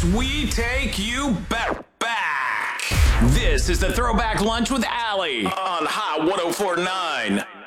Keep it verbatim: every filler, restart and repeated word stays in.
as we take you back. back. This is the Throwback Lunch with Allie on Hot one oh four point nine.